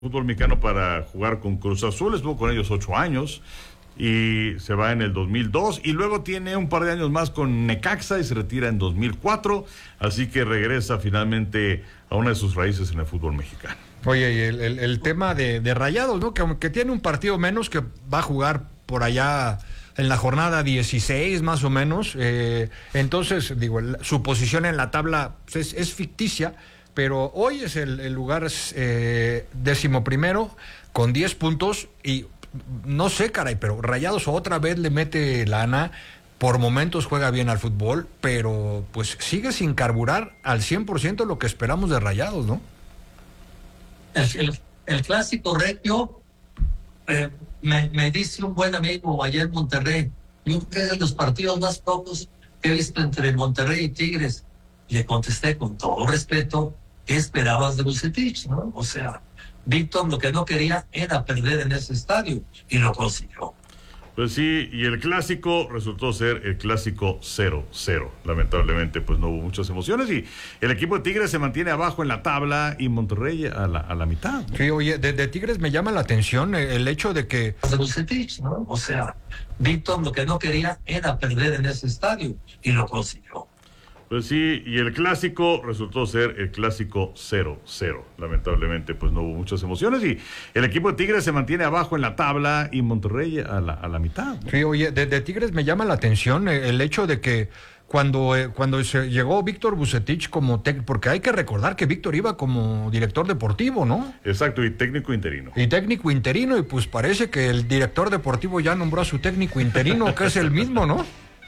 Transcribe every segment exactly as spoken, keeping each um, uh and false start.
fútbol mexicano para jugar con Cruz Azul, estuvo con ellos ocho años y se va en el dos mil dos y luego tiene un par de años más con Necaxa y se retira en dos mil cuatro, así que regresa finalmente a una de sus raíces en el fútbol mexicano. Oye, y el, el, el tema de, de Rayados, ¿no? Que aunque tiene un partido menos, que va a jugar por allá en la jornada dieciséis más o menos, eh, entonces, digo, el, su posición en la tabla es, es ficticia, pero hoy es el, el lugar eh, décimo primero con diez puntos y no sé, caray, pero Rayados otra vez le mete lana, por momentos juega bien al fútbol, pero pues sigue sin carburar al cien por ciento lo que esperamos de Rayados, ¿no? El, el, el clásico regio, eh, me, me dice un buen amigo allá en Monterrey, yo creo que es de los partidos más pocos que he visto entre Monterrey y Tigres. Le contesté con todo respeto, ¿qué esperabas de Vucetich, no? O sea, Víctor lo que no quería era perder en ese estadio y lo consiguió. Pues sí, y el clásico resultó ser el clásico cero cero. Lamentablemente, pues no hubo muchas emociones y el equipo de Tigres se mantiene abajo en la tabla y Monterrey a la, a la mitad, ¿no? Sí, oye, de, de Tigres me llama la atención el hecho de que... De Vucetich, ¿no? O sea, Víctor lo que no quería era perder en ese estadio y lo consiguió. Pues sí, y el clásico resultó ser el clásico cero cero. Lamentablemente, pues no hubo muchas emociones y el equipo de Tigres se mantiene abajo en la tabla y Monterrey a la, a la mitad, ¿no? Sí, oye, de, de Tigres me llama la atención el hecho de que cuando, eh, cuando se llegó Víctor Vucetich como técnico, porque hay que recordar que Víctor iba como director deportivo, ¿no? Exacto, y técnico interino. Y técnico interino, y pues parece que el director deportivo ya nombró a su técnico interino, que es el mismo, ¿no?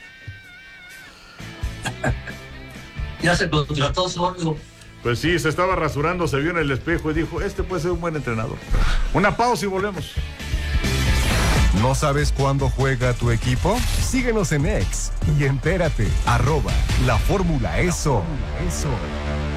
Ya se contrató solo. Pues sí, se estaba rasurando, se vio en el espejo y dijo, este puede ser un buen entrenador. Una pausa y volvemos. ¿No sabes cuándo juega tu equipo? Síguenos en X y entérate, arroba la fórmula eso. Eso.